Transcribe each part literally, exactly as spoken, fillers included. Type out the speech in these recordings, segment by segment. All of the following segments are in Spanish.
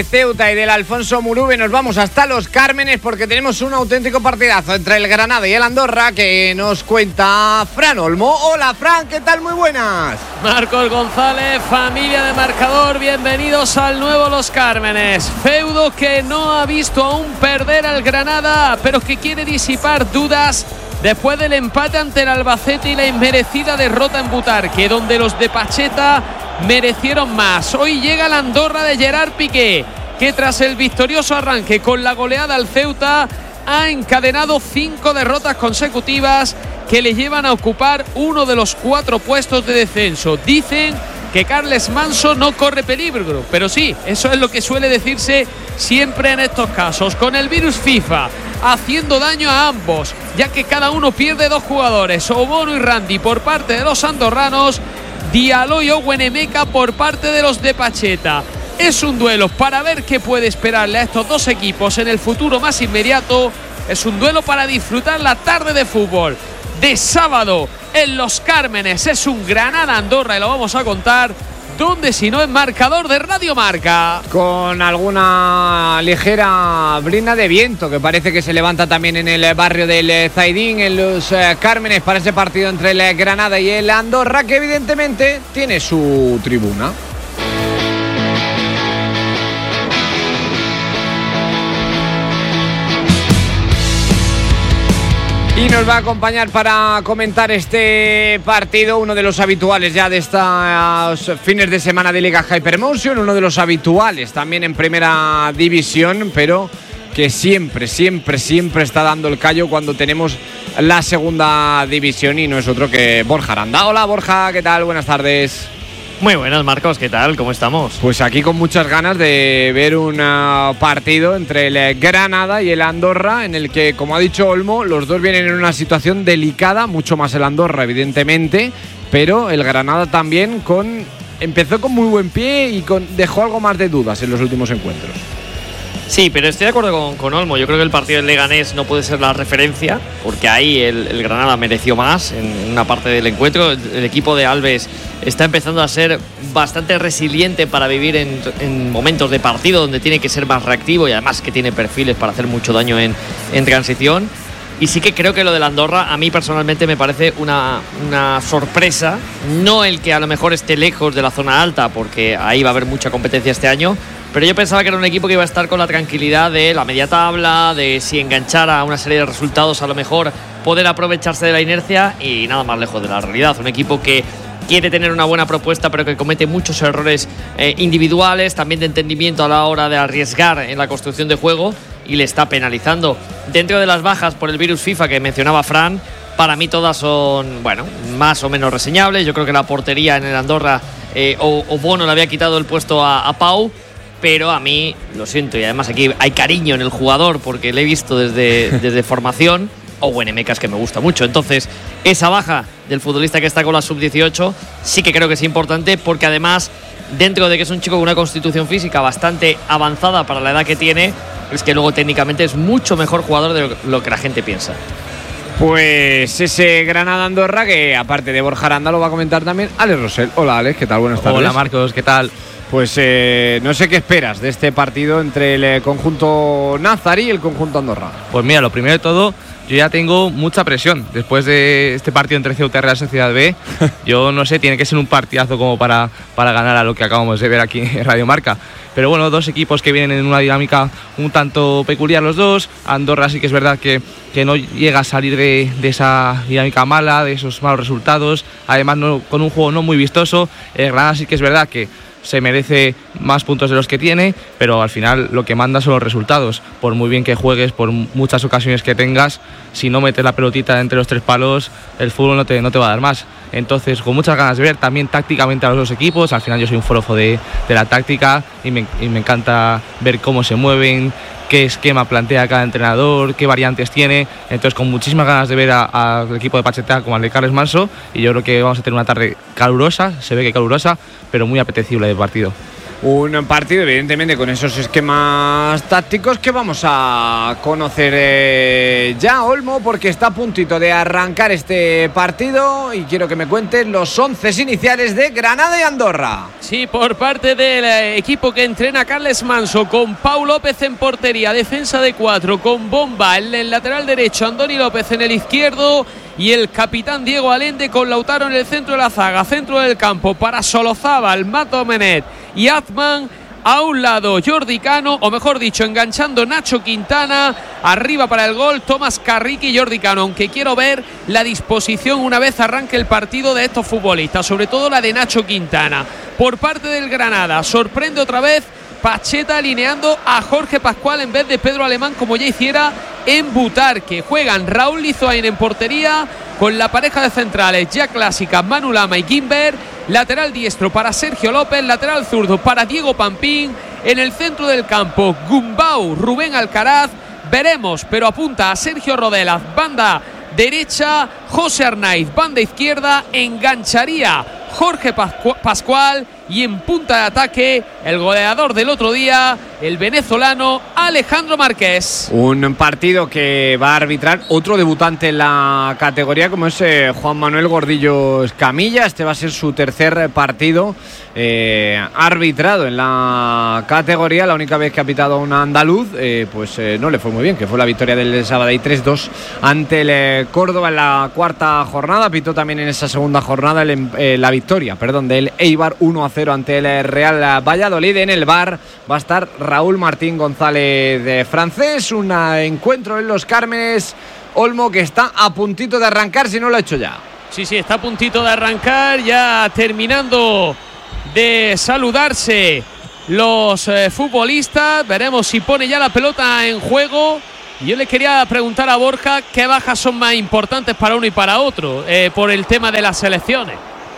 de Ceuta y del Alfonso Murube nos vamos hasta Los Cármenes porque tenemos un auténtico partidazo entre el Granada y el Andorra que nos cuenta Fran Olmo. Hola Fran, ¿qué tal? Muy buenas. Marcos González, familia de marcador, bienvenidos al nuevo Los Cármenes. Feudo que no ha visto aún perder al Granada, pero que quiere disipar dudas después del empate ante el Albacete y la inmerecida derrota en Butarque, donde los de Pacheta merecieron más. Hoy llega la Andorra de Gerard Piqué, que tras el victorioso arranque con la goleada al Ceuta ha encadenado cinco derrotas consecutivas que le llevan a ocupar uno de los cuatro puestos de descenso. Dicen que Carles Manso no corre peligro, pero sí, eso es lo que suele decirse siempre en estos casos, con el virus FIFA haciendo daño a ambos, ya que cada uno pierde dos jugadores, Obono y Randy por parte de los andorranos, Diallo y Owen Emeka por parte de los de Pacheta. Es un duelo para ver qué puede esperarle a estos dos equipos en el futuro más inmediato. Es un duelo para disfrutar la tarde de fútbol de sábado en Los Cármenes. Es un Granada-Andorra y lo vamos a contar donde si no es marcador de Radio Marca. Con alguna ligera brina de viento que parece que se levanta también en el barrio del Zaidín, en Los eh, Cármenes, para ese partido entre el Granada y el Andorra, que evidentemente tiene su tribuna. Y nos va a acompañar para comentar este partido uno de los habituales ya de estos fines de semana de Liga Hypermotion, uno de los habituales también en Primera División, pero que siempre, siempre, siempre está dando el callo cuando tenemos la Segunda División, y no es otro que Borja Aranda. Hola Borja, ¿qué tal? Buenas tardes. Muy buenas, Marcos, ¿qué tal? ¿Cómo estamos? Pues aquí con muchas ganas de ver un uh, partido entre el Granada y el Andorra, en el que, como ha dicho Olmo, los dos vienen en una situación delicada, mucho más el Andorra, evidentemente, pero el Granada también con empezó con muy buen pie y con, dejó algo más de dudas en los últimos encuentros. Sí, pero estoy de acuerdo con, con Olmo. Yo creo que el partido del Leganés no puede ser la referencia, porque ahí el, el Granada mereció más en, en una parte del encuentro. El, el equipo de Alves está empezando a ser bastante resiliente para vivir en, en momentos de partido donde tiene que ser más reactivo, y además que tiene perfiles para hacer mucho daño en, en transición. Y sí que creo que lo del Andorra a mí personalmente me parece una, una sorpresa. No el que a lo mejor esté lejos de la zona alta, porque ahí va a haber mucha competencia este año, pero yo pensaba que era un equipo que iba a estar con la tranquilidad de la media tabla, de si enganchara a una serie de resultados a lo mejor poder aprovecharse de la inercia, y nada más lejos de la realidad. Un equipo que quiere tener una buena propuesta pero que comete muchos errores eh, individuales, también de entendimiento a la hora de arriesgar en la construcción de juego, y le está penalizando. Dentro de las bajas por el virus FIFA que mencionaba Fran, para mí todas son, bueno, más o menos reseñables. Yo creo que la portería en el Andorra, eh, o, o Bono le había quitado el puesto a, a Pau, pero a mí, lo siento, y además aquí hay cariño en el jugador porque le he visto desde, desde formación. Owen Emeka es que me gusta mucho. Entonces, esa baja del futbolista que está con la sub dieciocho sí que creo que es importante, porque además, dentro de que es un chico con una constitución física bastante avanzada para la edad que tiene, es que luego técnicamente es mucho mejor jugador de lo que la gente piensa. Pues ese Granada-Andorra, que aparte de Borja Aranda lo va a comentar también Alex Rosell. Hola Alex, ¿qué tal? Buenas tardes. Hola Marcos, ¿qué tal? Pues eh, no sé qué esperas de este partido entre el eh, conjunto nazarí y el conjunto Andorra. Pues mira, lo primero de todo, yo ya tengo mucha presión después de este partido entre Ceuta y Real Sociedad B. Yo no sé, tiene que ser un partidazo como para, para ganar a lo que acabamos de ver aquí en Radio Marca. Pero bueno, dos equipos que vienen en una dinámica un tanto peculiar los dos. Andorra sí que es verdad que, que no llega a salir de, de esa dinámica mala, de esos malos resultados. Además, no, con un juego no muy vistoso. El Granada sí que es verdad que se merece más puntos de los que tiene, pero al final lo que manda son los resultados. Por muy bien que juegues, por muchas ocasiones que tengas, si no metes la pelotita entre los tres palos, el fútbol no te, no te va a dar más. Entonces, con muchas ganas de ver también tácticamente a los dos equipos. Al final yo soy un forofo de, de la táctica y me, y me encanta ver cómo se mueven, qué esquema plantea cada entrenador, qué variantes tiene. Entonces, con muchísimas ganas de ver al equipo de Pacheta como al de Carles Manso, y yo creo que vamos a tener una tarde calurosa, se ve que calurosa, pero muy apetecible de partido. Un partido, evidentemente, con esos esquemas tácticos que vamos a conocer eh, ya, Olmo, porque está a puntito de arrancar este partido y quiero que me cuentes los once iniciales de Granada y Andorra. Sí, por parte del equipo que entrena Carles Manso, con Pau López en portería, defensa de cuatro, con Bomba en el lateral derecho, Andoni López en el izquierdo y el capitán Diego Allende con Lautaro en el centro de la zaga, centro del campo para Solozábal, Mato Menet y Azman. A un lado Jordi Cano, o mejor dicho, enganchando Nacho Quintana. Arriba para el gol Tomás Carrique y Jordi Cano, aunque quiero ver la disposición una vez arranque el partido de estos futbolistas, sobre todo la de Nacho Quintana. Por parte del Granada, sorprende otra vez Pacheta alineando a Jorge Pascual en vez de Pedro Alemán, como ya hiciera en Butarque. Juegan Raúl Lizoain en portería con la pareja de centrales ya clásica Manu Lama y Guimber. Lateral diestro para Sergio López, lateral zurdo para Diego Pampín. En el centro del campo Gumbau, Rubén Alcaraz. Veremos, pero apunta a Sergio Rodelas, banda derecha. José Arnaiz, banda izquierda. Engancharía Jorge Pascu- Pascual y en punta de ataque el goleador del otro día, el venezolano Alejandro Márquez. Un partido que va a arbitrar otro debutante en la categoría, como es eh, Juan Manuel Gordillo Escamilla. Este va a ser su tercer partido eh, arbitrado en la categoría. La única vez que ha pitado un andaluz eh, pues eh, no le fue muy bien, que fue la victoria del Sabadell tres dos ante el eh, Córdoba en la cuarta jornada. Pitó también en esa segunda jornada el, eh, la victoria perdón, del Eibar uno a cero ante el Real Valladolid. En el V A R va a estar Raúl Martín González de francés. Un encuentro en Los Cármenes, Olmo, que está a puntito de arrancar, si no lo ha hecho ya. Sí, sí, está a puntito de arrancar, ya terminando de saludarse los eh, futbolistas. Veremos si pone ya la pelota en juego. Yo le quería preguntar a Borja qué bajas son más importantes para uno y para otro eh, por el tema de las selecciones.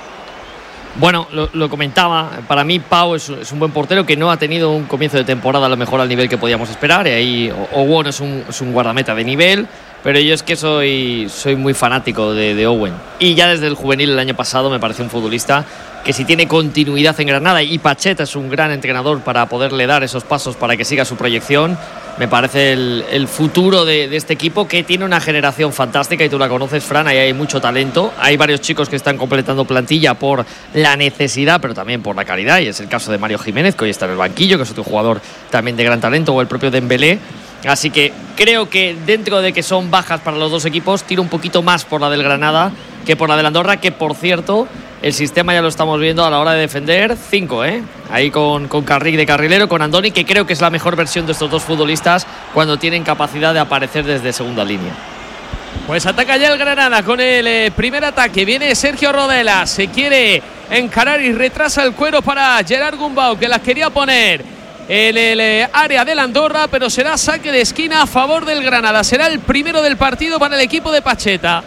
Bueno, lo, lo comentaba, para mí Pau es, es un buen portero que no ha tenido un comienzo de temporada a lo mejor al nivel que podíamos esperar, y ahí Owen es un, es un guardameta de nivel, pero yo es que soy, soy muy fanático de, de Owen, y ya desde el juvenil el año pasado me parece un futbolista que si tiene continuidad en Granada, y Pacheta es un gran entrenador para poderle dar esos pasos para que siga su proyección, me parece el, el futuro de, de este equipo, que tiene una generación fantástica y tú la conoces, Fran, ahí hay mucho talento, hay varios chicos que están completando plantilla por la necesidad pero también por la calidad, y es el caso de Mario Jiménez, que hoy está en el banquillo, que es otro jugador también de gran talento, o el propio Dembélé. Así que creo que dentro de que son bajas para los dos equipos, tiro un poquito más por la del Granada que por la del Andorra, que por cierto el sistema ya lo estamos viendo a la hora de defender, cinco, ¿eh? Ahí con, con Carrick de carrilero, con Andoni, que creo que es la mejor versión de estos dos futbolistas cuando tienen capacidad de aparecer desde segunda línea. Pues ataca ya el Granada con el eh, primer ataque. Viene Sergio Rodelas, se quiere encarar y retrasa el cuero para Gerard Gumbau, que las quería poner en el eh, área del Andorra, pero será saque de esquina a favor del Granada. Será el primero del partido para el equipo de Pacheta.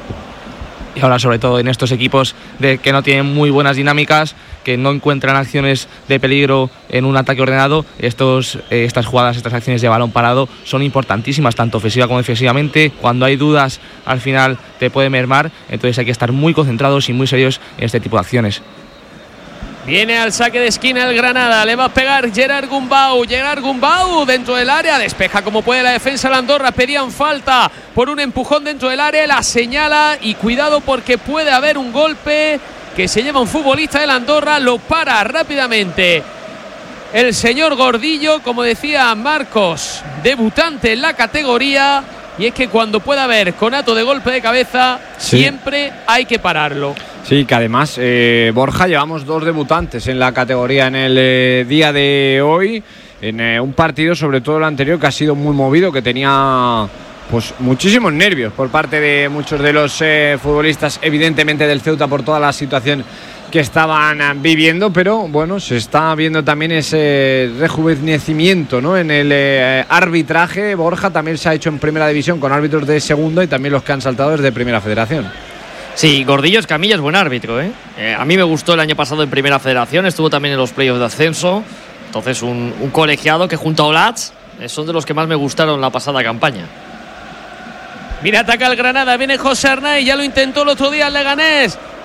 Y ahora, sobre todo en estos equipos de que no tienen muy buenas dinámicas, que no encuentran acciones de peligro en un ataque ordenado, estos, eh, estas jugadas, estas acciones de balón parado son importantísimas, tanto ofensiva como defensivamente. Cuando hay dudas, al final te puede mermar, entonces hay que estar muy concentrados y muy serios en este tipo de acciones. Viene al saque de esquina el Granada, le va a pegar Gerard Gumbau, Gerard Gumbau dentro del área, despeja como puede la defensa de Andorra, pedían falta por un empujón dentro del área, la señala y cuidado porque puede haber un golpe que se lleva un futbolista del Andorra, lo para rápidamente el señor Gordillo, como decía Marcos, debutante en la categoría, y es que cuando pueda haber conato de golpe de cabeza, sí, siempre hay que pararlo. Sí, que además, eh, Borja, llevamos dos debutantes en la categoría en el eh, día de hoy, en eh, un partido, sobre todo el anterior, que ha sido muy movido, que tenía pues muchísimos nervios por parte de muchos de los eh, futbolistas, evidentemente del Ceuta, por toda la situación que estaban eh, viviendo, pero bueno, se está viendo también ese rejuvenecimiento, ¿no? En el eh, arbitraje. Borja, también se ha hecho en primera división con árbitros de segunda y también los que han saltado desde primera federación. Sí, Gordillo Escamilla es buen árbitro, ¿eh? Eh, a mí me gustó el año pasado en Primera Federación, estuvo también en los playoffs de ascenso, entonces un, un colegiado que junto a Olatz eh, son de los que más me gustaron la pasada campaña. Mira, ataca el Granada, viene José Arnaiz, ya lo intentó el otro día el Leganés,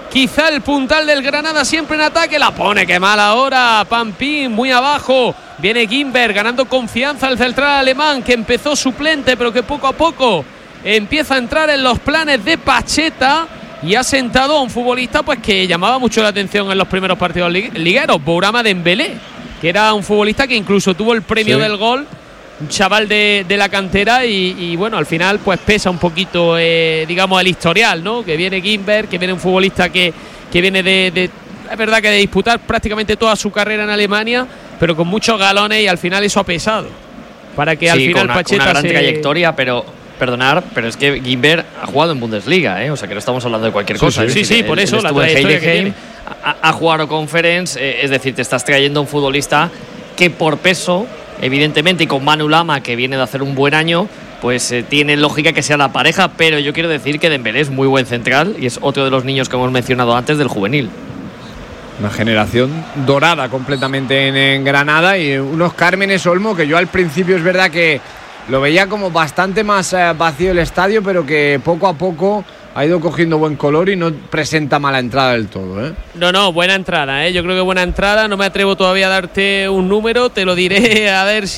quizá el puntal del Granada siempre en ataque. La pone, qué mal ahora Pampín, muy abajo. Viene Gimber ganando confianza al central alemán, que empezó suplente pero que poco a poco empieza a entrar en los planes de Pacheta y ha sentado a un futbolista pues que llamaba mucho la atención en los primeros partidos ligueros, Bourama Dembélé, que era un futbolista que incluso tuvo el premio sí. del gol, un chaval de, de la cantera y, y bueno, al final pues pesa un poquito eh, digamos el historial, ¿no? Que viene Gimber, que viene un futbolista que, que viene de, de es verdad que de disputar prácticamente toda su carrera en Alemania, pero con muchos galones, y al final eso ha pesado para que sí, al final con una, Pacheta una gran se... trayectoria, pero perdonar, pero es que Gimber ha jugado en Bundesliga, ¿eh? O sea que no estamos hablando de cualquier sí, cosa. Sí, sí, sí, por eso la trayectoria que tiene. Ha, ha jugado Conference, eh, es decir, te estás trayendo a un futbolista que por peso, evidentemente, y con Manu Lama, que viene de hacer un buen año, pues eh, tiene lógica que sea la pareja, pero yo quiero decir que Dembélé es muy buen central y es otro de los niños que hemos mencionado antes del juvenil. Una generación dorada completamente en, en Granada, y unos Cármenes, Olmo, que yo al principio es verdad que lo veía como bastante más eh, vacío el estadio, pero que poco a poco ha ido cogiendo buen color y no presenta mala entrada del todo, ¿eh? No, no, buena entrada, ¿eh? Yo creo que buena entrada. No me atrevo todavía a darte un número, te lo diré a ver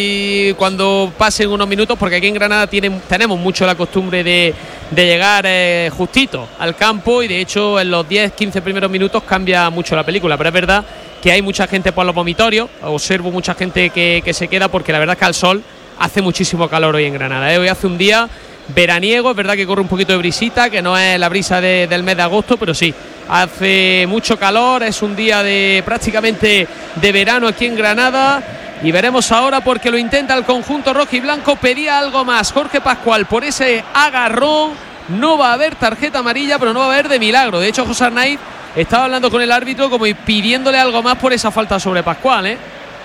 si cuando pasen unos minutos, porque aquí en Granada tienen, tenemos mucho la costumbre de, de llegar eh, justito al campo, y de hecho en los diez quince primeros minutos cambia mucho la película, pero es verdad que hay mucha gente por los vomitorios. Observo mucha gente que, que se queda, porque la verdad es que al sol hace muchísimo calor hoy en Granada, ¿eh? Hoy hace un día veraniego, es verdad que corre un poquito de brisita, que no es la brisa de, del mes de agosto, pero sí, hace mucho calor, es un día de prácticamente de verano aquí en Granada, y veremos ahora, porque lo intenta el conjunto rojo y blanco. Pedía algo más Jorge Pascual por ese agarrón, no va a haber tarjeta amarilla, pero no va a haber de milagro. De hecho, José Arnaiz estaba hablando con el árbitro como pidiéndole algo más por esa falta sobre Pascual, ¿eh?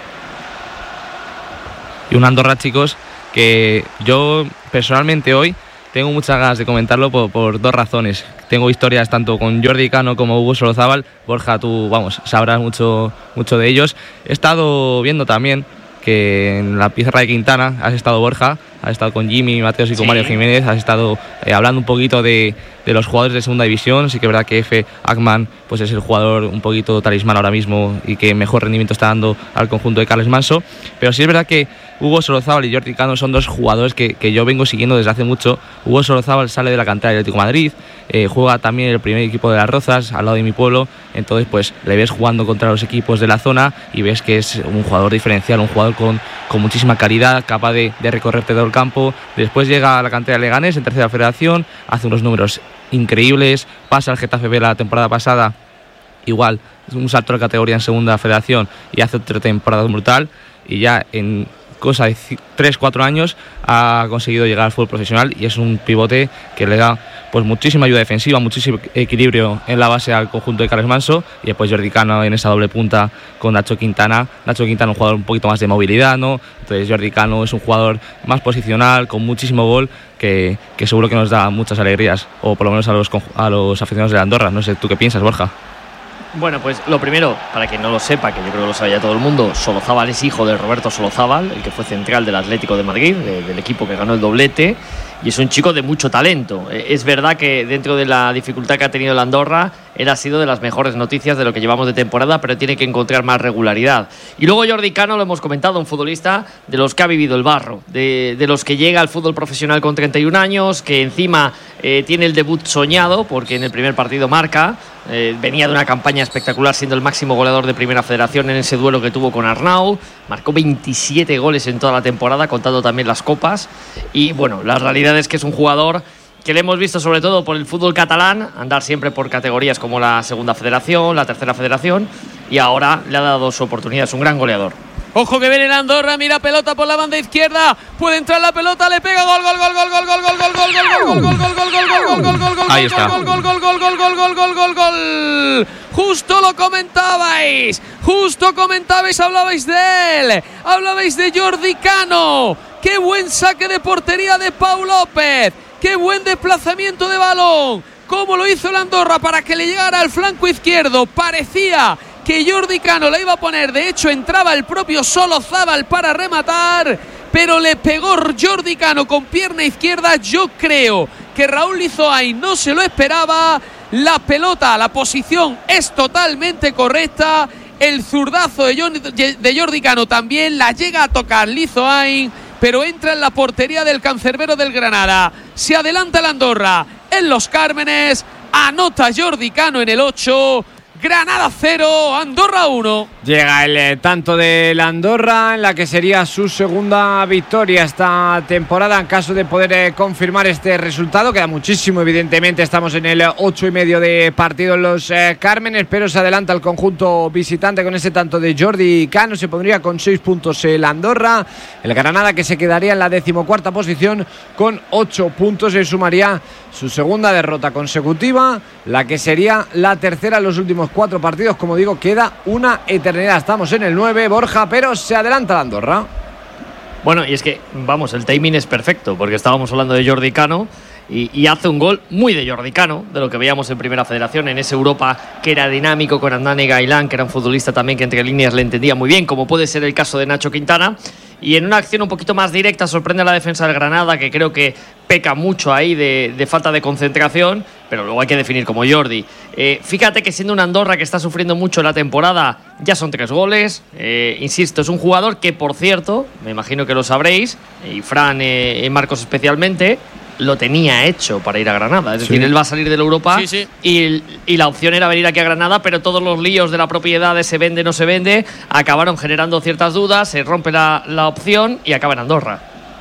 Y un Andorra, chicos, que yo personalmente hoy tengo muchas ganas de comentarlo por, por dos razones. Tengo historias tanto con Jordi Cano como Hugo Solozábal. Borja, tú, vamos, sabrás mucho, mucho de ellos. He estado viendo también que en la pizarra de Quintana has estado, Borja, has estado con Jimmy Mateos y con sí. Mario Jiménez, has estado eh, hablando un poquito de, de los jugadores de segunda división. Sí que es verdad que Efe Ackman pues es el jugador un poquito talismán ahora mismo y que mejor rendimiento está dando al conjunto de Carles Manso, pero sí es verdad que Hugo Solozábal y Jordi Cano son dos jugadores que, que yo vengo siguiendo desde hace mucho. Hugo Solozábal sale de la cantera del Atlético de Madrid, eh, juega también en el primer equipo de Las Rozas, al lado de mi pueblo, entonces pues le ves jugando contra los equipos de la zona y ves que es un jugador diferencial, un jugador con, con muchísima calidad, capaz de, de recorrerte todo el campo. Después llega a la cantera de Leganés en tercera federación, hace unos números increíbles, pasa al Getafe B la temporada pasada, igual un salto de categoría en segunda federación y hace otra temporada brutal, y ya en cosa de tres cuatro años ha conseguido llegar al fútbol profesional, y es un pivote que le da pues muchísima ayuda defensiva, muchísimo equilibrio en la base al conjunto de Carles Manso, y después Jordi Cano en esa doble punta con Nacho Quintana. Nacho Quintana un jugador un poquito más de movilidad, ¿no? Entonces Jordi Cano es un jugador más posicional, con muchísimo gol, que, que seguro que nos da muchas alegrías, o por lo menos a los, a los aficionados de la Andorra. No sé, ¿tú qué piensas, Borja? Bueno, pues lo primero, para quien no lo sepa, que yo creo que lo sabe ya todo el mundo, Solozábal es hijo de Roberto Solozábal, el que fue central del Atlético de Madrid, de, del equipo que ganó el doblete, y es un chico de mucho talento. Es verdad que dentro de la dificultad que ha tenido el Andorra, él ha sido de las mejores noticias de lo que llevamos de temporada, pero tiene que encontrar más regularidad. Y luego Jordi Cano, lo hemos comentado, un futbolista de los que ha vivido el barro, de, de los que llega al fútbol profesional con treinta y un años, que encima eh, tiene el debut soñado, porque en el primer partido marca. Eh, venía de una campaña espectacular, siendo el máximo goleador de Primera Federación en ese duelo que tuvo con Arnau. Marcó veintisiete goles en toda la temporada, contando también las copas. Y bueno, la realidad es que es un jugador que le hemos visto sobre todo por el fútbol catalán, andar siempre por categorías como la Segunda Federación, la Tercera Federación, y ahora le ha dado su oportunidad. Es un gran goleador. Ojo que viene el Andorra, mira pelota por la banda izquierda, puede entrar la pelota, le pega gol, gol, gol, gol, gol, gol, gol, gol, gol, gol, gol, gol, gol, gol, gol, gol, gol, gol, ahí está. Gol, gol, gol, gol, gol, gol, gol, gol, gol, gol. Justo lo comentabais, justo comentabais, hablabais de él, hablabais de Jordi Cano. Qué buen saque de portería de Pau López, qué buen desplazamiento de balón, cómo lo hizo el Andorra para que le llegara al flanco izquierdo. Parecía que Jordi Cano la iba a poner, de hecho entraba el propio Solozábal para rematar, pero le pegó Jordi Cano con pierna izquierda. Yo creo que Raúl Lizoay no se lo esperaba, la pelota, la posición es totalmente correcta. El zurdazo de Jordi, de Jordi Cano también la llega a tocar Lizoain, pero entra en la portería del cancerbero del Granada. Se adelanta el Andorra en Los Cármenes, anota Jordi Cano en el ocho. Granada cero, Andorra uno. Llega el eh, tanto de la Andorra en la que sería su segunda victoria esta temporada en caso de poder eh, confirmar este resultado. Queda muchísimo, evidentemente, estamos en el ocho y medio de partido en Los eh, Cármenes, pero se adelanta el conjunto visitante con ese tanto de Jordi Cano. Se pondría con seis puntos el Andorra, el Granada que se quedaría en la decimocuarta posición con ocho puntos. Se sumaría su segunda derrota consecutiva, la que sería la tercera en los últimos cuatro partidos. Como digo, queda una eternidad. Estamos en el nueve, Borja, pero se adelanta la Andorra. Bueno, y es que, vamos, el timing es perfecto, porque estábamos hablando de Jordi Cano y, y hace un gol muy de Jordi Cano, de lo que veíamos en Primera Federación, en ese Europa que era dinámico, con Andane Gailán, que era un futbolista también que entre líneas le entendía muy bien, como puede ser el caso de Nacho Quintana. Y en una acción un poquito más directa sorprende a la defensa del Granada, que creo que peca mucho ahí de, de falta de concentración, pero luego hay que definir como Jordi. Eh, fíjate que siendo una Andorra que está sufriendo mucho la temporada, ya son tres goles. Eh, insisto, es un jugador que, por cierto, me imagino que lo sabréis, y Fran y eh, Marcos especialmente, lo tenía hecho para ir a Granada. Es decir, sí. Él va a salir de la Europa sí, sí. Y, y la opción era venir aquí a Granada, pero todos los líos de la propiedad de se vende, no se vende, acabaron generando ciertas dudas, se rompe la, la opción y acaba en Andorra.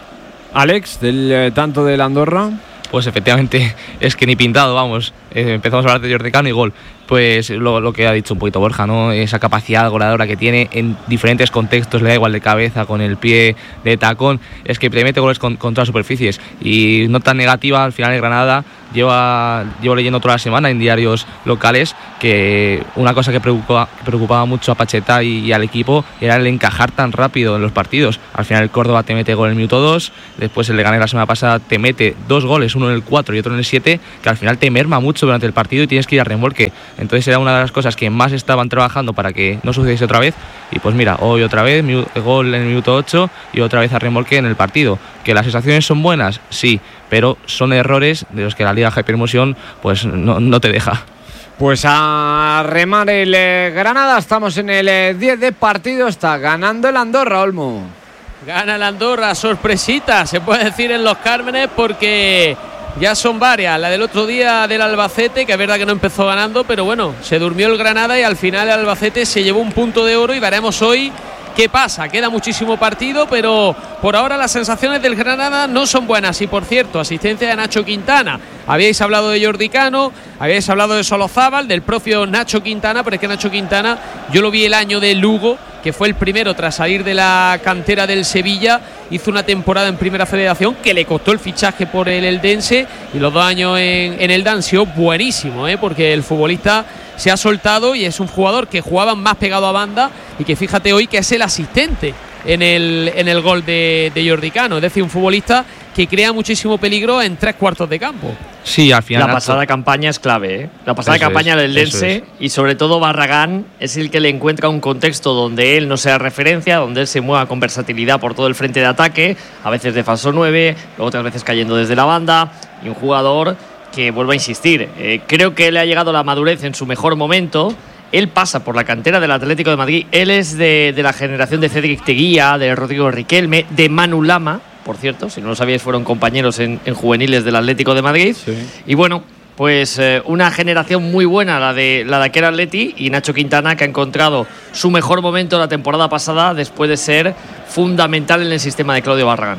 Alex, del eh, tanto del Andorra. Pues efectivamente es que ni pintado, vamos. Eh, empezamos a hablar de Jordi Cano y gol. Pues lo, lo que ha dicho un poquito Borja, ¿no? Esa capacidad goleadora que tiene en diferentes contextos, le da igual de cabeza, con el pie, de tacón, es que te mete goles con, con todas las superficies. Y no tan negativa, al final de Granada, lleva, llevo leyendo toda la semana en diarios locales que una cosa que preocupaba, que preocupaba mucho a Pacheta y, y al equipo era el encajar tan rápido en los partidos. Al final el Córdoba te mete gol en el minuto dos, después el Leganés la semana pasada te mete dos goles, uno en el cuatro y otro en el siete, que al final te merma mucho durante el partido y tienes que ir a remolque. Entonces era una de las cosas que más estaban trabajando para que no sucediese otra vez. Y pues mira, hoy otra vez, gol en el minuto ocho y otra vez a remolque en el partido. ¿Que las sensaciones son buenas? Sí, pero son errores de los que la Liga Hypermotion pues no, no te deja. Pues a remar el eh, Granada, estamos en el eh, diez de partido, está ganando el Andorra, Olmo. Gana el Andorra, sorpresita, se puede decir en Los Cármenes, porque ya son varias. La del otro día del Albacete, que es verdad que no empezó ganando, pero bueno, se durmió el Granada y al final el Albacete se llevó un punto de oro y veremos hoy qué pasa. Queda muchísimo partido, pero por ahora las sensaciones del Granada no son buenas. Y por cierto, asistencia de Nacho Quintana. Habíais hablado de Jordi Cano, habíais hablado de Solozábal, del propio Nacho Quintana, pero es que Nacho Quintana yo lo vi el año de Lugo, que fue el primero tras salir de la cantera del Sevilla. Hizo una temporada en Primera Federación que le costó el fichaje por el Eldense, y los dos años en, en el han sido buenísimos, ¿eh? Porque el futbolista se ha soltado y es un jugador que jugaba más pegado a banda y que fíjate hoy que es el asistente en el, en el gol de, de Jordi Cano. Es decir, un futbolista que crea muchísimo peligro en tres cuartos de campo. Sí, al final. La pasada campaña es clave, ¿eh? La pasada eso campaña del Eldense es. Y sobre todo Barragán es el que le encuentra un contexto donde él no sea referencia, donde él se mueva con versatilidad por todo el frente de ataque, a veces de falso nueve, luego otras veces cayendo desde la banda, y un jugador que, vuelvo a insistir, eh, creo que le ha llegado la madurez en su mejor momento. Él pasa por la cantera del Atlético de Madrid, él es de, de la generación de Cédric Teguía, de Rodrigo Riquelme, de Manu Lama, por cierto, si no lo sabíais, fueron compañeros en, en juveniles del Atlético de Madrid. Sí. Y bueno, pues eh, una generación muy buena la de la de aquel Atleti, y Nacho Quintana, que ha encontrado su mejor momento la temporada pasada después de ser fundamental en el sistema de Claudio Barragán.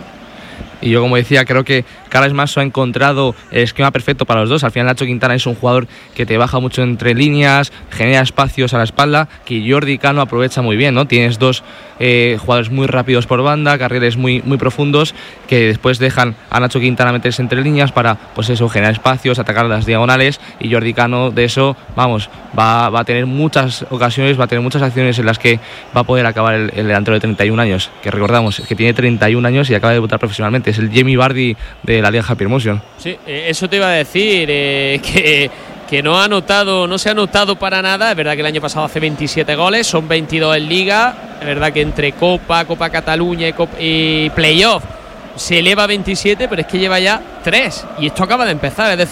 Y yo, como decía, creo que Carles Masso ha encontrado el esquema perfecto para los dos. Al final Nacho Quintana es un jugador que te baja mucho entre líneas, genera espacios a la espalda, que Jordi Cano aprovecha muy bien, ¿no? Tienes dos eh, jugadores muy rápidos por banda, carriles muy, muy profundos, que después dejan a Nacho Quintana meterse entre líneas para, pues eso, generar espacios, atacar las diagonales, y Jordi Cano de eso, vamos, va, va a tener muchas ocasiones, va a tener muchas acciones en las que va a poder acabar el, el delantero de treinta y un años, que recordamos, que tiene treinta y un años y acaba de debutar profesionalmente. Es el Jamie Vardy de la Liga Hypermotion. Sí, eso te iba a decir, eh, que, que no ha anotado, no se ha anotado para nada. Es verdad que el año pasado hace veintisiete goles, son veintidós en Liga. Es verdad que entre Copa, Copa Cataluña y, Copa, y Playoff se eleva a veintisiete, pero es que lleva ya tres. Y esto acaba de empezar, es decir,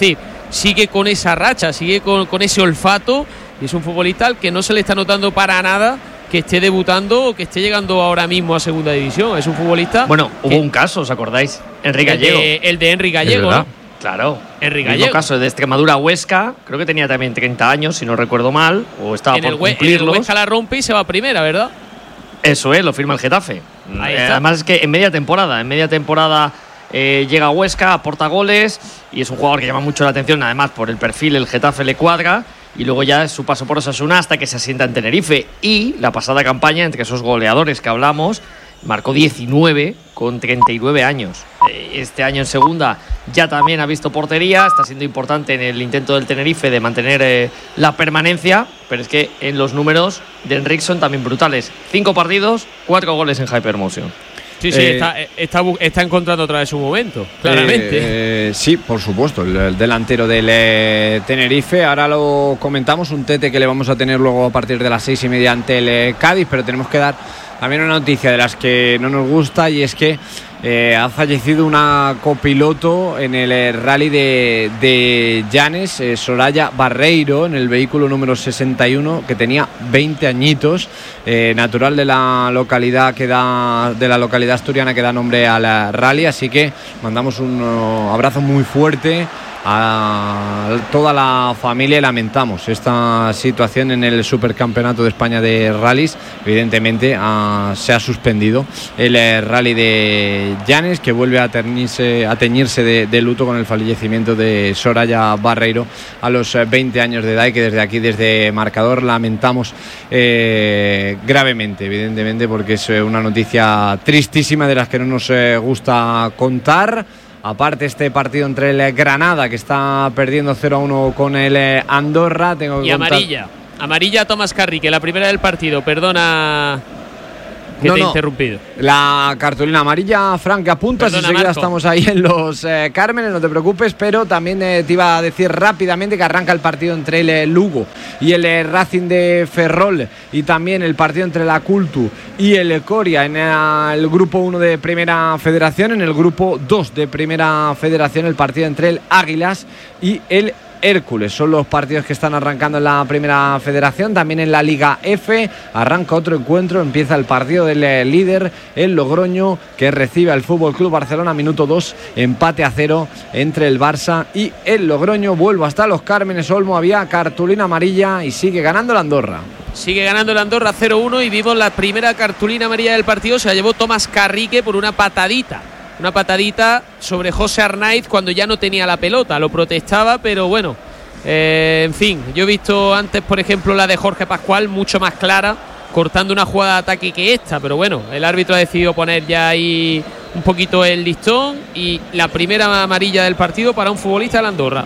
sigue con esa racha, sigue con, con ese olfato, y es un futbolista al que no se le está notando para nada que esté debutando o que esté llegando ahora mismo a segunda división. Es un futbolista. Bueno, hubo que, un caso, ¿os acordáis? Enrique el Gallego. De, el de Enrique Gallego, ¿no? Claro. Enrique El Gallego. caso de Extremadura Huesca, creo que tenía también treinta años, si no recuerdo mal, o estaba en por el, en cumplirlos. el Huesca la rompe y se va a primera, ¿verdad? Eso es, lo firma el Getafe. Ahí Eh, está. además es que en media temporada, en media temporada eh, llega a Huesca, aporta goles y es un jugador que llama mucho la atención, además por el perfil, el Getafe le cuadra. Y luego ya es su paso por Osasuna hasta que se asienta en Tenerife. Y la pasada campaña, entre esos goleadores que hablamos, marcó diecinueve con treinta y nueve años. Este año en segunda ya también ha visto portería, está siendo importante en el intento del Tenerife de mantener eh, la permanencia, pero es que en los números de Enrique son también brutales. Cinco partidos, cuatro goles en Hypermotion. Sí, sí, Eh, está, está, está encontrando otra vez su momento, claramente. Eh, eh, sí, por supuesto, el, el delantero del eh, Tenerife. Ahora lo comentamos, un tete que le vamos a tener luego a partir de las seis y media ante el eh, Cádiz, pero tenemos que dar también una noticia de las que no nos gusta, y es que eh, ha fallecido una copiloto en el eh, rally de, de Llanes, eh, Soraya Barreiro, en el vehículo número sesenta y uno, que tenía veinte añitos, eh, natural de la localidad que da de la localidad asturiana que da nombre al rally, así que mandamos un uh, abrazo muy fuerte a toda la familia y lamentamos esta situación en el Supercampeonato de España de rallies. Evidentemente uh, se ha suspendido el eh, rally de Llanes, que vuelve a teñirse, a teñirse de, de luto con el fallecimiento de Soraya Barreiro a los eh, veinte años de edad, y que desde aquí, desde Marcador, lamentamos eh, gravemente, evidentemente, porque es eh, una noticia tristísima de las que no nos eh, gusta contar. Aparte, este partido entre el Granada, que está perdiendo cero a uno con el Andorra, tengo que Y contar... amarilla. Amarilla a Tomás Carrique, la primera del partido. Perdona que No, te he no. interrumpido. La cartulina amarilla, Frank, que apuntas, Perdona, enseguida Marco. estamos ahí en los eh, Cármenes, no te preocupes, pero también eh, te iba a decir rápidamente que arranca el partido entre el eh, Lugo y el eh, Racing de Ferrol, y también el partido entre la Cultu y el eh, Coria en eh, el grupo uno de Primera Federación. En el grupo dos de Primera Federación, el partido entre el Águilas y el Hércules. Son los partidos que están arrancando en la Primera Federación. También en la Liga F arranca otro encuentro, empieza el partido del eh, líder, el Logroño, que recibe al F C Barcelona, minuto dos, empate a cero entre el Barça y el Logroño. Vuelvo hasta los Cármenes, Olmo, había cartulina amarilla y sigue ganando la Andorra. Sigue ganando el Andorra cero uno, y vimos la primera cartulina amarilla del partido. Se la llevó Tomás Carrique por una patadita. Una patadita sobre José Arnaiz cuando ya no tenía la pelota. Lo protestaba, pero bueno. Eh, en fin, yo he visto antes, por ejemplo, la de Jorge Pascual, mucho más clara, cortando una jugada de ataque que esta. Pero bueno, el árbitro ha decidido poner ya ahí un poquito el listón, y la primera amarilla del partido para un futbolista de la Andorra.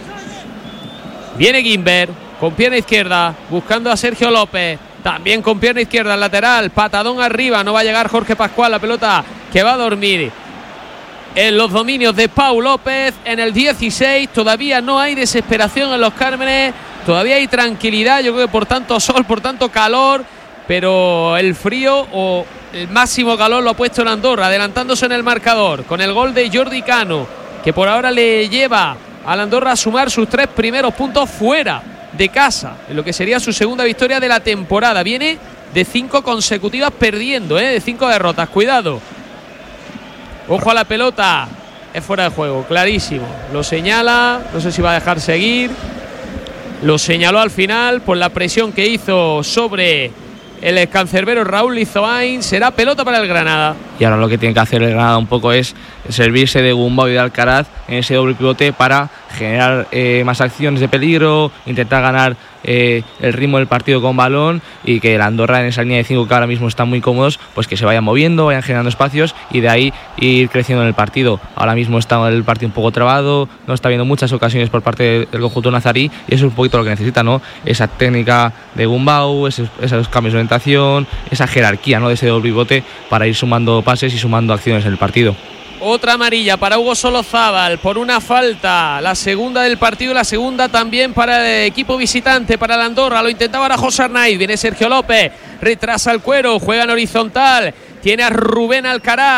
Viene Guimber con pierna izquierda, buscando a Sergio López. También con pierna izquierda, el lateral, patadón arriba. No va a llegar Jorge Pascual, la pelota que va a dormir en los dominios de Pau López. En el dieciséis todavía no hay desesperación en los Cármenes, todavía hay tranquilidad. Yo creo que por tanto sol, por tanto calor, pero el frío o el máximo calor lo ha puesto en Andorra, adelantándose en el marcador con el gol de Jordi Cano, que por ahora le lleva al Andorra a sumar sus tres primeros puntos fuera de casa, en lo que sería su segunda victoria de la temporada. Viene de cinco consecutivas perdiendo, ¿eh? de cinco derrotas. Cuidado, ojo a la pelota, es fuera de juego, clarísimo. Lo señala, no sé si va a dejar seguir. Lo señaló al final por la presión que hizo sobre el cancerbero Raúl Lizoain. Será pelota para el Granada. Y ahora lo que tiene que hacer el Granada un poco es servirse de Gumbau y de Alcaraz en ese doble pivote para generar eh, más acciones de peligro, intentar ganar eh, el ritmo del partido con balón, y que el Andorra en esa línea de cinco, que ahora mismo están muy cómodos, pues que se vayan moviendo, vayan generando espacios, y de ahí ir creciendo en el partido. Ahora mismo está el partido un poco trabado, no está habiendo muchas ocasiones por parte del conjunto nazarí, y eso es un poquito lo que necesita, ¿no? Esa técnica de Gumbau, esos, esos cambios de orientación, esa jerarquía, ¿no? de ese doble pivote para ir sumando pases y sumando acciones en el partido. Otra amarilla para Hugo Solozábal por una falta, la segunda del partido y la segunda también para el equipo visitante, para el Andorra. Lo intentaba ahora José Arnaiz, viene Sergio López, retrasa el cuero, juega en horizontal, tiene a Rubén Alcaraz,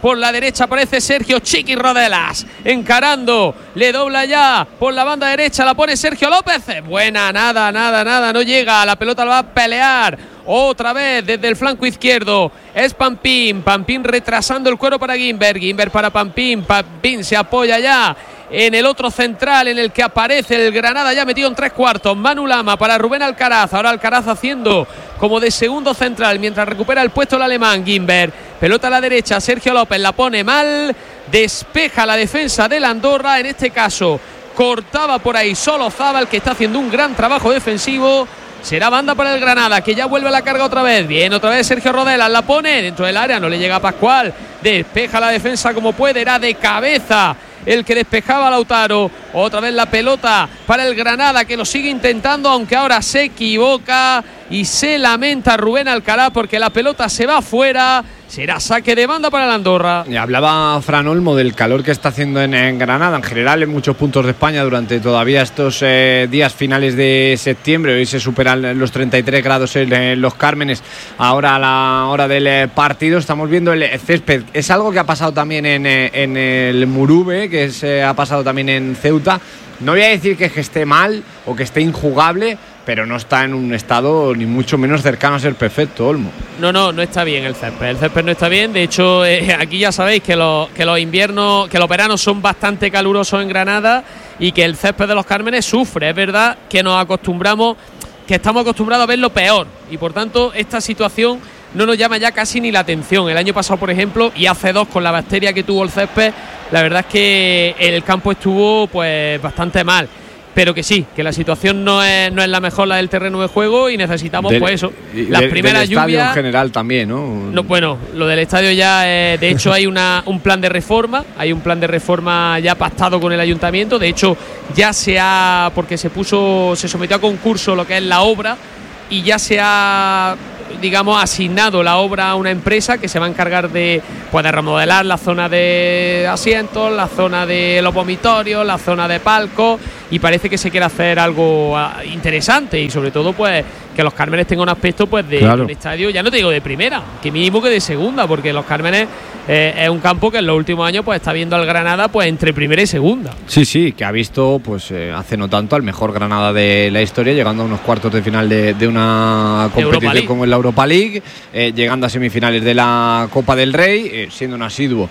por la derecha aparece Sergio Chiqui Rodelas, encarando, le dobla ya por la banda derecha, la pone Sergio López, buena, nada, nada, nada, no llega, la pelota la va a pelear otra vez desde el flanco izquierdo, es Pampín, Pampín retrasando el cuero para Guimber, Guimber para Pampín, Pampín se apoya ya en el otro central en el que aparece el Granada ya metido en tres cuartos, Manu Lama para Rubén Alcaraz, ahora Alcaraz haciendo como de segundo central mientras recupera el puesto el alemán Guimber, pelota a la derecha, Sergio López la pone mal, despeja la defensa del Andorra, en este caso cortaba por ahí solo Zabal que está haciendo un gran trabajo defensivo. Será banda para el Granada, que ya vuelve a la carga otra vez. Bien, otra vez Sergio Rodelas, la pone dentro del área, no le llega a Pascual. Despeja la defensa como puede, era de cabeza el que despejaba a Lautaro. Otra vez la pelota para el Granada, que lo sigue intentando, aunque ahora se equivoca y se lamenta Rubén Alcaraz porque la pelota se va fuera. Será saque de banda para el Andorra. Y hablaba Fran Olmo del calor que está haciendo en, en Granada, en general en muchos puntos de España durante todavía estos eh, días finales de septiembre. Hoy se superan los treinta y tres grados en, en Los Cármenes. Ahora a la hora del eh, partido estamos viendo el césped. Es algo que ha pasado también en, eh, en el Murube, que se eh, ha pasado también en Ceuta. No voy a decir que, que esté mal o que esté injugable, pero no está en un estado ni mucho menos cercano a ser perfecto, Olmo. No, no, no está bien el césped. El césped no está bien. De hecho, eh, aquí ya sabéis que los, que los inviernos, que los veranos son bastante calurosos en Granada y que el césped de Los Cármenes sufre. Es verdad que nos acostumbramos, que estamos acostumbrados a ver lo peor y por tanto esta situación no nos llama ya casi ni la atención. El año pasado, por ejemplo, y hace dos con la bacteria que tuvo el césped, la verdad es que el campo estuvo pues bastante mal. Pero que sí, que la situación no es, no es la mejor, la del terreno de juego, y necesitamos del, pues eso, las del, primeras del estadio lluvias en general también, ¿no? no bueno, lo del estadio ya, eh, de hecho hay una, un plan de reforma, hay un plan de reforma ya pactado con el ayuntamiento, de hecho ya se ha, porque se puso, se sometió a concurso lo que es la obra y ya se ha, digamos, asignado la obra a una empresa que se va a encargar de, pues, de remodelar la zona de asientos, la zona de los vomitorios, la zona de palcos, y parece que se quiere hacer algo interesante y sobre todo pues que Los Cármenes tenga un aspecto pues de claro. un estadio, ya no te digo de primera, que mínimo que de segunda, porque Los Cármenes eh, es un campo que en los últimos años pues está viendo al Granada pues entre primera y segunda. Sí, sí, que ha visto pues eh, hace no tanto al mejor Granada de la historia, llegando a unos cuartos de final de, de una competición como es la Europa League, eh, llegando a semifinales de la Copa del Rey, eh, siendo un asiduo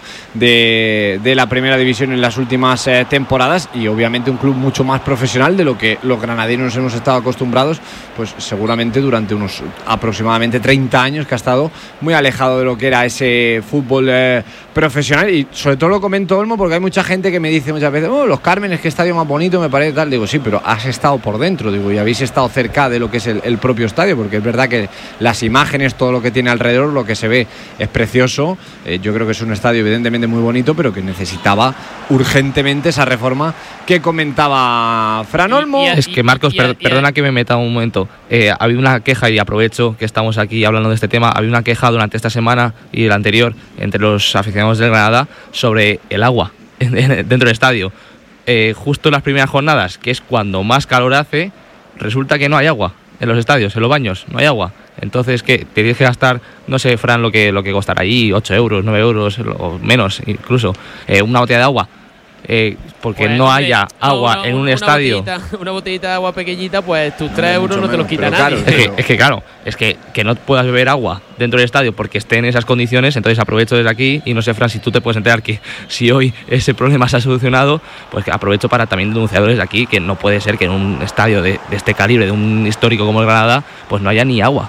de, de la primera división en las últimas eh, temporadas, y obviamente un club mucho más profesional de lo que los granadinos hemos estado acostumbrados, pues seguramente durante unos aproximadamente treinta años, que ha estado muy alejado de lo que era ese fútbol eh, profesional. Y sobre todo lo comento, Olmo, porque hay mucha gente que me dice muchas veces, oh, Los Cármenes, qué estadio más bonito me parece tal. Digo, sí, pero has estado por dentro, digo, y habéis estado cerca de lo que es el, el propio estadio, porque es verdad que las imágenes, todo lo que tiene alrededor, lo que se ve es precioso. Eh, yo creo que es un estadio evidentemente muy bonito, pero que necesitaba urgentemente esa reforma que comentaba Fran Olmo. Y, y, es que, Marcos, y, y, per, y, perdona que me meta un momento. Eh, ha habido una queja, y aprovecho que estamos aquí hablando de este tema, ha habido una queja durante esta semana y la anterior entre los aficionados del Granada sobre el agua dentro del estadio. Eh, justo en las primeras jornadas, que es cuando más calor hace, resulta que no hay agua en los estadios, en los baños, no hay agua. Entonces, ¿qué? Te tienes que gastar, no sé, Fran, lo que, lo que costará ahí, ocho euros, nueve euros, o menos incluso, eh, una botella de agua. Eh, porque pues, no haya agua una, en un una estadio. Botellita, una botellita de agua pequeñita, pues tus tres euros no te los quita nadie. Claro, es, que, es que claro, es que, que no puedas beber agua dentro del estadio porque esté en esas condiciones. Entonces aprovecho desde aquí, y no sé, Fran, si tú te puedes enterar que si hoy ese problema se ha solucionado, pues que aprovecho para también denunciadores de aquí, que no puede ser que en un estadio de, de este calibre, de un histórico como el Granada, pues no haya ni agua.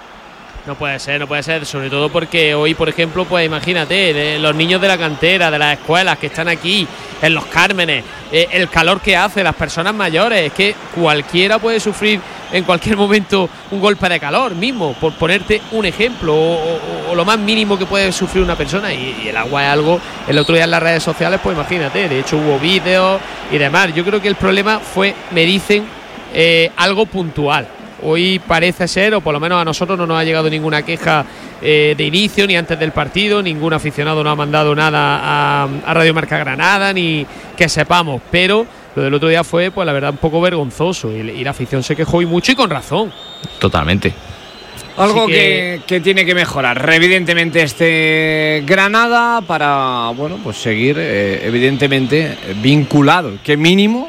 No puede ser, no puede ser, sobre todo porque hoy, por ejemplo, pues imagínate, de los niños de la cantera, de las escuelas que están aquí, en Los Cármenes, eh, el calor que hace, las personas mayores, es que cualquiera puede sufrir en cualquier momento un golpe de calor mismo, por ponerte un ejemplo, o, o, o lo más mínimo que puede sufrir una persona, y, y el agua es algo, el otro día en las redes sociales, pues imagínate, de hecho hubo vídeos y demás. Yo creo que el problema fue, me dicen, eh, algo puntual. Hoy parece ser, o por lo menos a nosotros no nos ha llegado ninguna queja eh, de inicio ni antes del partido, ningún aficionado nos ha mandado nada a, a Radio Marca Granada, ni que sepamos, pero lo del otro día fue, pues la verdad, un poco vergonzoso, y, y la afición se quejó, y mucho, y con razón. Totalmente. Algo que... Que, que tiene que mejorar, evidentemente, este Granada para, bueno, pues seguir, eh, evidentemente, vinculado, que mínimo,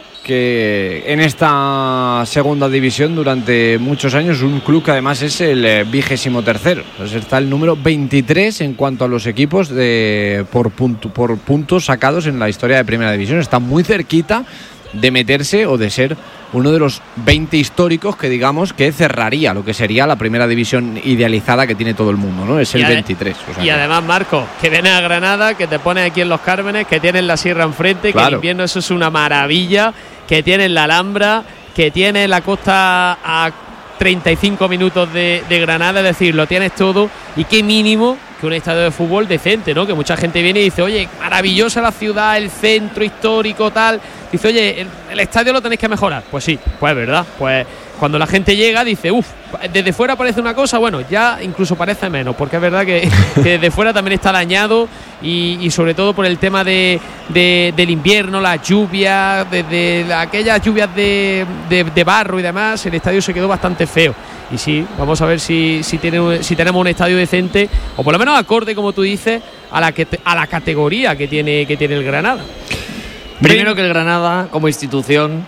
que en esta segunda división durante muchos años, un club que además es el vigésimo tercero. Entonces está el número veintitrés en cuanto a los equipos de, por, punto, por puntos sacados en la historia de Primera División. Está muy cerquita de meterse o de ser uno de los veinte históricos que digamos que cerraría lo que sería la Primera División idealizada que tiene todo el mundo, ¿no? Es el veintitrés. O sea, y que... además, Marco, que vienes a Granada, que te pones aquí en Los Cármenes, que tienes la sierra enfrente, claro, que en invierno eso es una maravilla, que tienes la Alhambra, que tienes la costa a treinta y cinco minutos de, de Granada, es decir, lo tienes todo, y qué mínimo que un estadio de fútbol decente, ¿no? Que mucha gente viene y dice, oye, maravillosa la ciudad, el centro histórico, tal. Dice, oye, el, el estadio lo tenéis que mejorar. Pues sí, pues es verdad. Pues cuando la gente llega dice, uff, desde fuera parece una cosa, bueno, ya incluso parece menos, porque es verdad que, que desde fuera también está dañado y, y sobre todo por el tema de, de, del invierno, las lluvias, desde de aquellas lluvias de, de, de barro y demás, el estadio se quedó bastante feo. Y sí, vamos a ver si, si, tiene, si tenemos un estadio decente, o por lo menos acorde, como tú dices, a la, que, a la categoría que tiene, que tiene el Granada. Primero que el Granada, como institución,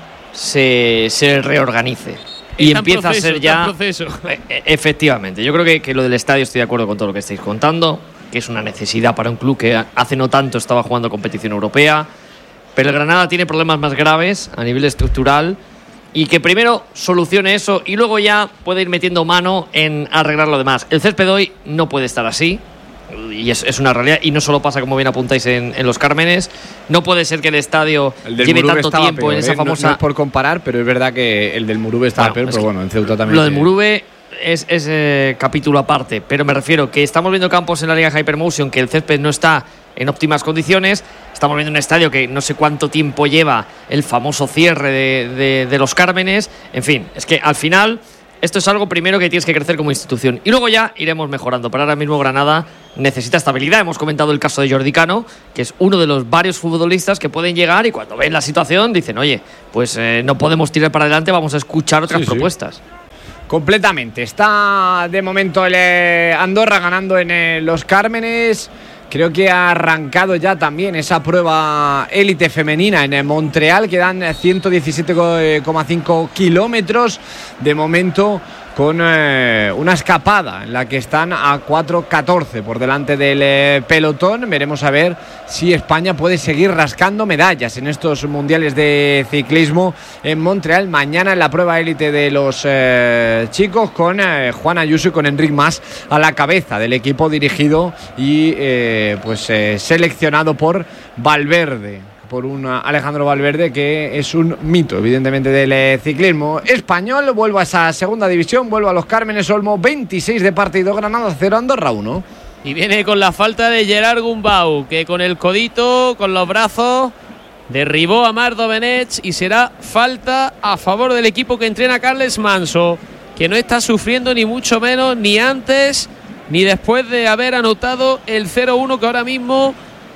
se, se reorganice. Y está empieza proceso, a ser ya. Proceso. Efectivamente, yo creo que, que lo del estadio estoy de acuerdo con todo lo que estáis contando, que es una necesidad para un club que hace no tanto estaba jugando competición europea. Pero el Granada tiene problemas más graves a nivel estructural. Y que primero solucione eso y luego ya puede ir metiendo mano en arreglar lo demás. El césped hoy no puede estar así. Y es, es una realidad. Y no solo pasa, como bien apuntáis, en, en Los Cármenes. No puede ser que el estadio el lleve Murube tanto tiempo peor, en esa ¿eh? famosa. No, no es por comparar, pero es verdad que el del Murube estaba bueno, peor. Pero bueno, en Ceuta también. Lo del Murube es, es eh, capítulo aparte. Pero me refiero que estamos viendo campos en la Liga Hypermotion que el césped no está en óptimas condiciones. Estamos viendo un estadio que no sé cuánto tiempo lleva el famoso cierre de, de, de Los Cármenes. En fin, es que al final esto es algo primero que tienes que crecer como institución y luego ya iremos mejorando. Pero ahora mismo Granada necesita estabilidad. Hemos comentado el caso de Jordi Cano, que es uno de los varios futbolistas que pueden llegar y cuando ven la situación dicen, oye, pues eh, no podemos tirar para adelante, vamos a escuchar otras sí, propuestas. Sí. Completamente. Está de momento el eh, Andorra ganando en eh, Los Cármenes. Creo que ha arrancado ya también esa prueba élite femenina en Montreal. Quedan ciento diecisiete coma cinco kilómetros de momento, con eh, una escapada en la que están a cuatro catorce por delante del eh, pelotón. Veremos a ver si España puede seguir rascando medallas en estos mundiales de ciclismo en Montreal. Mañana en la prueba élite de los eh, chicos, con eh, Juan Ayuso y con Enric Mas a la cabeza del equipo dirigido y eh, pues eh, seleccionado por Valverde, por un Alejandro Valverde que es un mito, evidentemente, del eh, ciclismo español. Vuelvo a esa segunda división, vuelvo a Los Cármenes. Olmo, veintiséis de partido, Granada cero, Andorra uno. Y viene con la falta de Gerard Gumbau, que con el codito, con los brazos, derribó a Marc Domenech y será falta a favor del equipo que entrena Carles Manso, que no está sufriendo ni mucho menos, ni antes ni después de haber anotado el cero uno que ahora mismo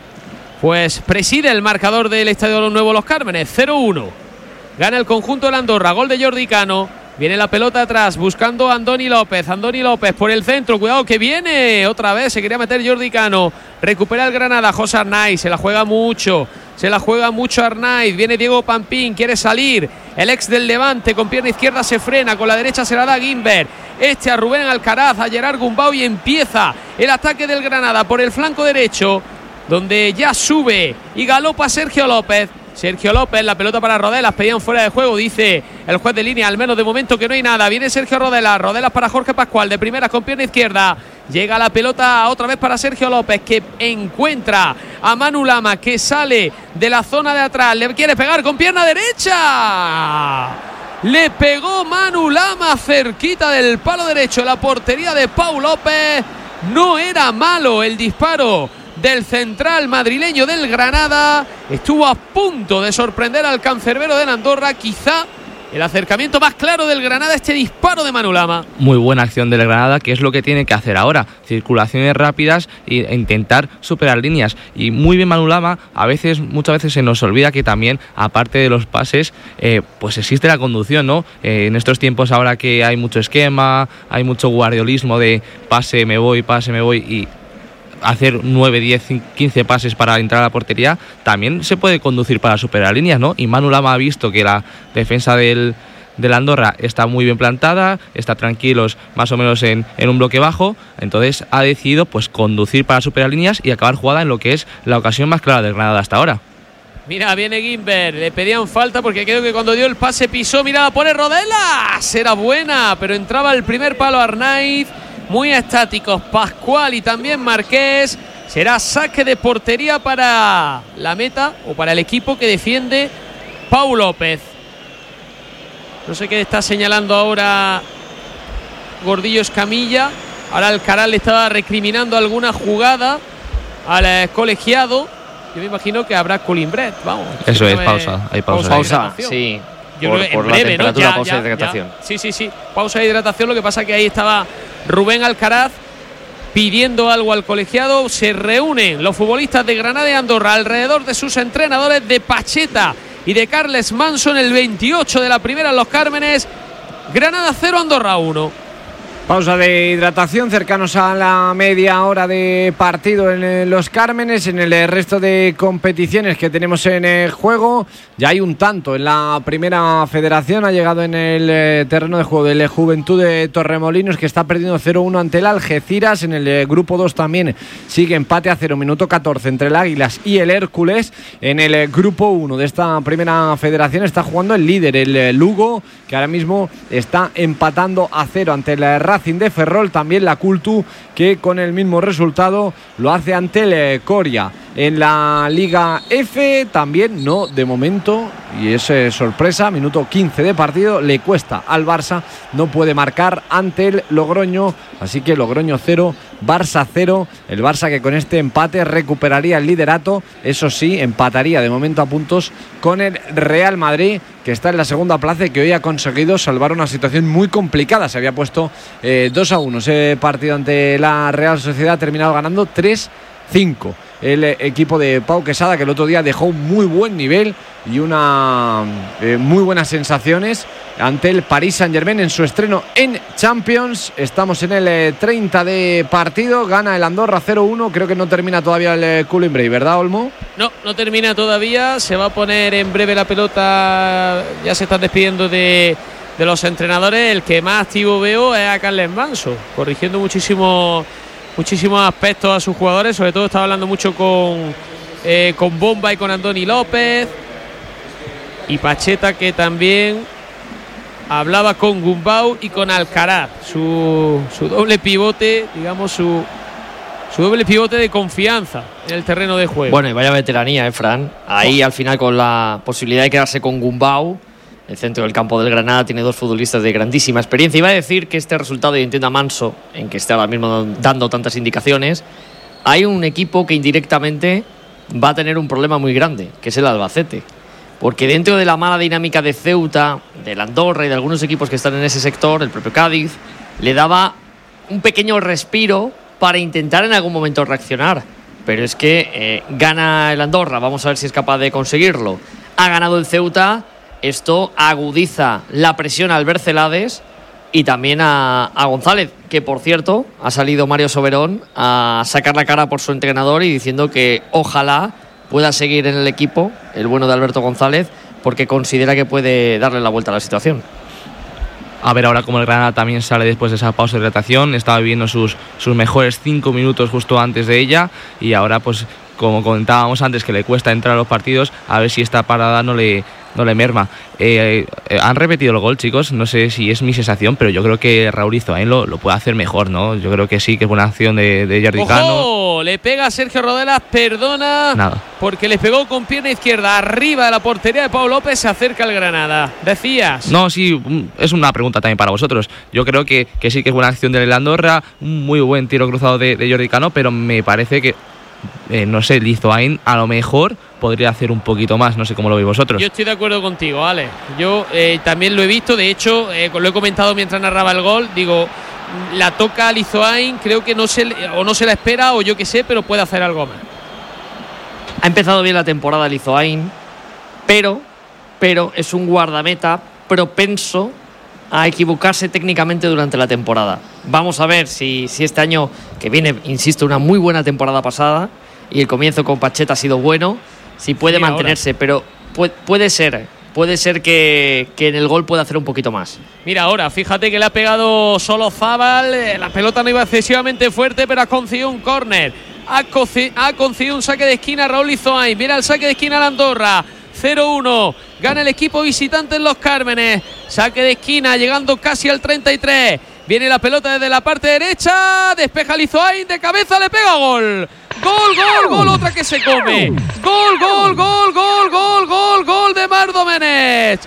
pues preside el marcador del Estadio Nuevo Los Cármenes. Cero uno. Gana el conjunto del Andorra. Gol de Jordi Cano. Viene la pelota atrás buscando a Andoni López. Andoni López por el centro. Cuidado que viene. Otra vez se quería meter Jordi Cano. Recupera el Granada. José Arnaiz. Se la juega mucho. Se la juega mucho Arnaiz. Viene Diego Pampín. Quiere salir. El ex del Levante con pierna izquierda se frena. Con la derecha se la da Guimber. Este a Rubén Alcaraz. A Gerard Gumbau. Y empieza el ataque del Granada por el flanco derecho, donde ya sube y galopa Sergio López. Sergio López, la pelota para Rodelas, pedían fuera de juego, dice el juez de línea, al menos de momento que no hay nada. Viene Sergio Rodelas, Rodelas para Jorge Pascual, de primeras con pierna izquierda. Llega la pelota otra vez para Sergio López, que encuentra a Manu Lama, que sale de la zona de atrás, le quiere pegar con pierna derecha. Le pegó Manu Lama cerquita del palo derecho, la portería de Pau López. No era malo el disparo del central madrileño del Granada. Estuvo a punto de sorprender al cancerbero de Andorra. Quizá el acercamiento más claro del Granada, este disparo de Manu Lama. Muy buena acción del Granada, que es lo que tiene que hacer ahora, circulaciones rápidas e intentar superar líneas. Y muy bien Manu Lama, a veces, muchas veces se nos olvida que también, aparte de los pases, eh, pues existe la conducción, ¿no? Eh, en estos tiempos ahora que hay mucho esquema, hay mucho guardiolismo de pase, me voy, pase, me voy, y hacer nueve, diez, quince pases para entrar a la portería, también se puede conducir para superar líneas, ¿no? Y Manu Lama ha visto que la defensa del, del Andorra está muy bien plantada, está tranquilos más o menos en, en un bloque bajo, entonces ha decidido pues conducir para superar líneas y acabar jugada en lo que es la ocasión más clara del Granada hasta ahora. Mira, viene Guimber, le pedían falta porque creo que cuando dio el pase pisó, mira, la pone Rodelas, era buena, pero entraba el primer palo Arnaiz. Muy estáticos Pascual y también Marqués. Será saque de portería para la meta o para el equipo que defiende Pau López. No sé qué está señalando ahora Gordillo Escamilla. Ahora Alcaraz le estaba recriminando alguna jugada al eh, colegiado. Yo me imagino que habrá Colimbret, vamos. Eso es, pausa. Hay pausa. Pausa, sí. Yo por, creo que por en breve, la temperatura, ¿no? Ya, pausa ya, de hidratación. ya. Sí, sí, sí. Pausa de hidratación. Lo que pasa es que ahí estaba Rubén Alcaraz pidiendo algo al colegiado. Se reúnen los futbolistas de Granada y Andorra alrededor de sus entrenadores, de Pacheta y de Carles Manso, en el veintiocho de la primera en Los Cármenes. Granada cero, Andorra uno. Pausa de hidratación, cercanos a la media hora de partido en Los Cármenes. En el resto de competiciones que tenemos en juego, ya hay un tanto en la primera federación. Ha llegado en el terreno de juego del Juventud de Torremolinos, que está perdiendo cero uno ante el Algeciras. En el grupo dos también sigue empate a cero, minuto catorce, entre el Águilas y el Hércules. En el grupo uno de esta primera federación está jugando el líder, el Lugo, que ahora mismo está empatando a cero ante el Racing de Ferrol. También la Cultu, que con el mismo resultado lo hace ante el Coria. En la Liga F también no, de momento, y es eh, sorpresa, minuto quince de partido, le cuesta al Barça, no puede marcar ante el Logroño, así que Logroño cero, Barça cero. El Barça, que con este empate recuperaría el liderato, eso sí, empataría de momento a puntos con el Real Madrid, que está en la segunda plaza y que hoy ha conseguido salvar una situación muy complicada. Se había puesto eh, dos a uno ese partido ante la Real Sociedad, ha terminado ganando tres cinco. El equipo de Pau Quesada, que el otro día dejó un muy buen nivel y una eh, muy buenas sensaciones ante el Paris Saint-Germain en su estreno en Champions. Estamos en el eh, treinta de partido, gana el Andorra cero uno. Creo que no termina todavía el eh, Culimbray, ¿verdad, Olmo? No, no termina todavía. Se va a poner en breve la pelota. Ya se están despidiendo de, de los entrenadores. El que más activo veo es a Carles Manso, corrigiendo muchísimo muchísimos aspectos a sus jugadores. Sobre todo estaba hablando mucho con, eh, con Bomba y con Andoni López. Y Pacheta, que también hablaba con Gumbau y con Alcaraz, su, su doble pivote, digamos, su, su doble pivote de confianza en el terreno de juego. Bueno, y vaya veteranía, ¿eh, Fran? Ahí al final, con la posibilidad de quedarse con Gumbau, el centro del campo del Granada tiene dos futbolistas de grandísima experiencia. Iba a decir que este resultado, y entiendo a Manso, en que está ahora mismo dando tantas indicaciones, hay un equipo que indirectamente va a tener un problema muy grande, que es el Albacete. Porque dentro de la mala dinámica de Ceuta, del Andorra y de algunos equipos que están en ese sector, el propio Cádiz, le daba un pequeño respiro para intentar en algún momento reaccionar. Pero es que eh, gana el Andorra, vamos a ver si es capaz de conseguirlo. Ha ganado el Ceuta. Esto agudiza la presión al Bercelades y también a, a González, que por cierto ha salido Mario Soberón a sacar la cara por su entrenador y diciendo que ojalá pueda seguir en el equipo, el bueno de Alberto González, porque considera que puede darle la vuelta a la situación. A ver ahora cómo el Granada también sale después de esa pausa de hidratación. Estaba viviendo sus, sus mejores cinco minutos justo antes de ella y ahora, pues como comentábamos antes, que le cuesta entrar a los partidos, a ver si esta parada no le, no le merma. Eh, eh, han repetido el gol, chicos, no sé si es mi sensación, pero yo creo que Raúl Izoain lo, lo puede hacer mejor, ¿no? Yo creo que sí, que es buena acción de, de Jordi Cano. ¡Ojo! Le pega a Sergio Rodelas, perdona, Nada. porque le pegó con pierna izquierda arriba de la portería de Pau López. Se acerca al Granada. ¿Decías? No, sí, es una pregunta también para vosotros. Yo creo que, que sí que es buena acción del Andorra, un muy buen tiro cruzado de, de Jordi Cano, pero me parece que eh, no sé, Lizoain a lo mejor podría hacer un poquito más, no sé cómo lo veis vosotros. Yo estoy de acuerdo contigo, Ale. Yo eh, también lo he visto, de hecho, eh, lo he comentado mientras narraba el gol, digo, la toca a Lizoain, creo que no se, o no se la espera o yo qué sé, pero puede hacer algo más. Ha empezado bien la temporada Lizoain, pero, pero es un guardameta propenso a equivocarse técnicamente durante la temporada. Vamos a ver si, si este año, que viene, insisto, una muy buena temporada pasada, y el comienzo con Pacheta ha sido bueno, si puede sí, mantenerse, ahora. Pero puede, puede ser, puede ser que, que en el gol pueda hacer un poquito más. Mira ahora, fíjate que le ha pegado Solozábal, eh, la pelota no iba excesivamente fuerte, pero ha conseguido un córner, ha, ha conseguido un saque de esquina Raúl Lizoain. Mira el saque de esquina de Andorra, cero uno, gana el equipo visitante en Los Cármenes, saque de esquina llegando casi al treinta y tres, viene la pelota desde la parte derecha, despeja Lizoain, de cabeza le pega gol. Gol, gol, gol, otra que se come. Gol, gol, gol, gol, gol, gol, gol de Marc Domenech.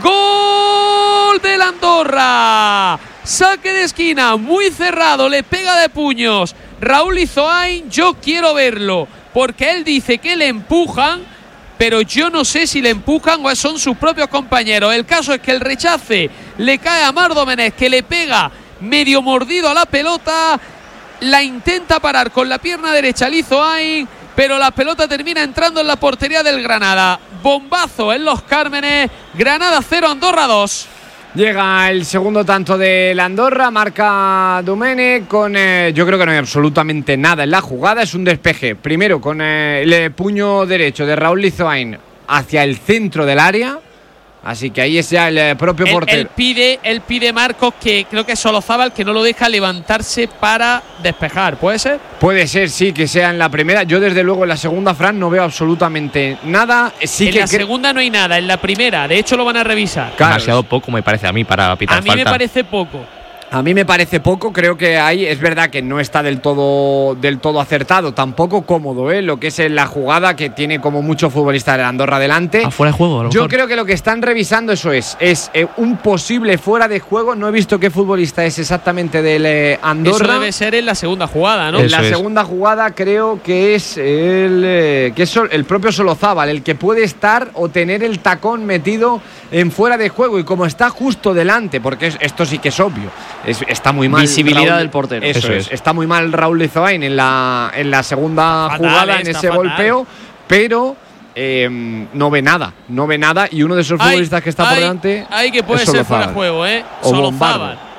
Gol del Andorra. Saque de esquina, muy cerrado, le pega de puños Raúl Lizoain. Yo quiero verlo, porque él dice que le empujan, pero yo no sé si le empujan o son sus propios compañeros. El caso es que el rechace le cae a Marc Domenech, que le pega medio mordido a la pelota. La intenta parar con la pierna derecha Lizoain, pero la pelota termina entrando en la portería del Granada. Bombazo en Los Cármenes, Granada cero, Andorra dos. Llega el segundo tanto de la Andorra, marca Domenech con, eh, yo creo que no hay absolutamente nada en la jugada, es un despeje, primero con eh, el puño derecho de Raúl Lizoain hacia el centro del área. Así que ahí es ya el eh, propio él, portero. Él pide, él pide Marcos, que creo que es Solozábal, que no lo deja levantarse para despejar. ¿Puede ser? Puede ser, sí, que sea en la primera. Yo desde luego en la segunda, Fran, no veo absolutamente nada. Sí en que la cre- segunda no hay nada, en la primera. De hecho lo van a revisar. Claro. Demasiado poco me parece a mí para pitar A mí falta. me parece poco. A mí me parece poco, creo que ahí es verdad que no está del todo del todo acertado, tampoco cómodo, ¿eh? Lo que es la jugada, que tiene como muchos futbolistas de Andorra delante. Afuera de juego, a lo Yo mejor. creo que lo que están revisando eso es, es eh, un posible fuera de juego. No he visto qué futbolista es exactamente del eh, Andorra. Eso debe ser en la segunda jugada, ¿no? En Eso la es. segunda jugada creo que es el eh, que es sol- el propio Solozábal el que puede estar o tener el tacón metido en fuera de juego, y como está justo delante, porque es, esto sí que es obvio, es, está muy mal visibilidad Raúl, del portero. Eso, Eso es. es. Está muy mal Raúl Lizoain en la en la segunda Fatal, jugada, en está ese fatal. golpeo, pero eh, no ve nada, no ve nada y uno de esos futbolistas Ay, que está por ay, delante ay, que puede es ser fuera de Solozábal. juego, ¿eh? O Solozábal. Bombardo.